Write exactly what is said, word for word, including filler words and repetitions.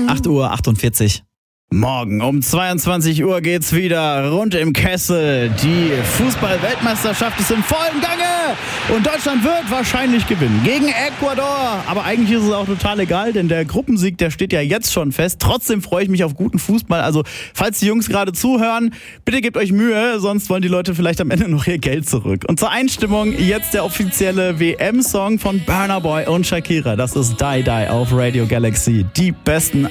acht Uhr achtundvierzig. Morgen um zweiundzwanzig Uhr geht's wieder rund im Kessel. Die Fußball-Weltmeisterschaft ist im vollen Gange und Deutschland wird wahrscheinlich gewinnen gegen Ecuador. Aber eigentlich ist es auch total egal, denn der Gruppensieg, der steht ja jetzt schon fest. Trotzdem freue ich mich auf guten Fußball. Also falls die Jungs gerade zuhören, bitte gebt euch Mühe, sonst wollen die Leute vielleicht am Ende noch ihr Geld zurück. Und zur Einstimmung jetzt der offizielle W M-Song von Burna Boy und Shakira. Das ist Die Die auf Radio Galaxy. Die besten